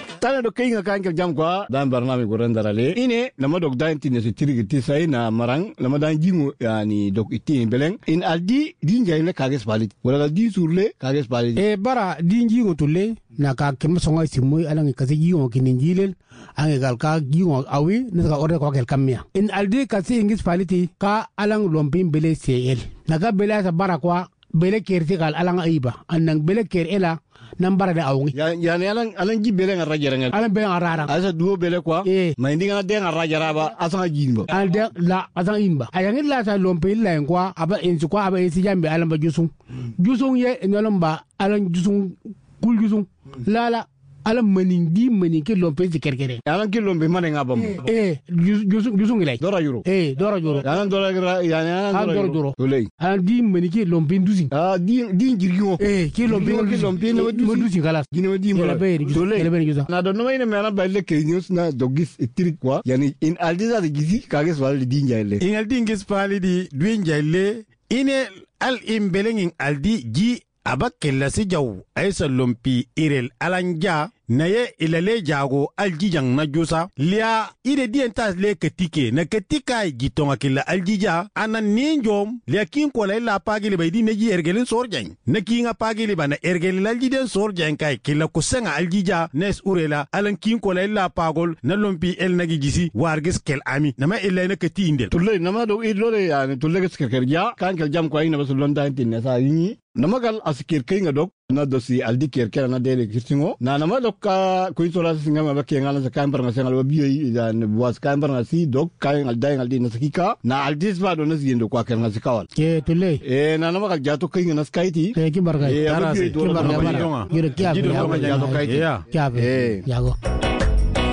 tana do kay nga kan jam kwa dan barnami go rendarale ine lama dok dan tin se tirigiti sai na marang lama dan jingo yani dok itin beleng in aldi dinjay le kages balit wala di surle kages balit bara dinji go tulle na ka kem songa simu alang kasi jingo kininjilel ange gal ka jingo awi na ka orde ko kel kamya in aldi kasi ingis baliti ka alang lompin bele cl naga bele sa bara kwa bele kerti gal alang aiba annang bele ker ela nambara da awungi yani alang ji bele nga rajara alang bele nga rara asa duo bele kwa ma indi nga de nga rajara ba asa jinba alde la asa imba ayangi la sa lompe la kwa aba ensi kwa aba ensi jambe alang ba jusung ye nolomba alang jusung kul jusung lala alam mening ke lompe si kerkere alang ke lompe mane ngabam jusung ilay dora juro alang dora juro tolay alang di mening ke lompe dusin di jirgiwo ke lompe no dusin kalas gine di mbala tolay na do no mayne mena balle ke news na dogis itirik kwa yani in aldiza de gizi kages wal di njayle in aldi ngis pali di njayle ine al imbelengin aldi ji abakella si jaw aysa lompi irel alanja naye ilale jago aljijang na jusa lia ire dientas le ketike na ketika gitonga kila aljija ana ninjom lia kin ko la pagili baydi ne ji ergelin sorjang na kinga pagili bana ergelin aljiden sorjang kai kila kusenga aljija nes urela alan kin ko la pagol na lompi el nagi jisi wargis kel ami nama illa na keti indel tulle nama do idlore yani tulle geskerja kan kel jam ko ayna basulon dantin na sa yini namagal asikir kay nga dok na dosi aldi kerkera na dele kirtingo na nama dok ka kuisola singa mabake ngala sa kambar na sengal wabi dan buas kambar na si dok kay aldi na sakika na aldis ba do na siendo kwa kenga sikawal ke tulle na namagal jato kay na skaiti ke barka tarase ke barka yure kya jato kay yago